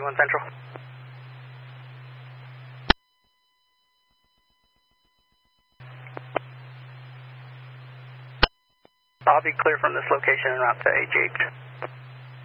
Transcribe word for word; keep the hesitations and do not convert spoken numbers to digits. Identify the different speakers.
Speaker 1: one Central. I'll be clear from this location and route to H H.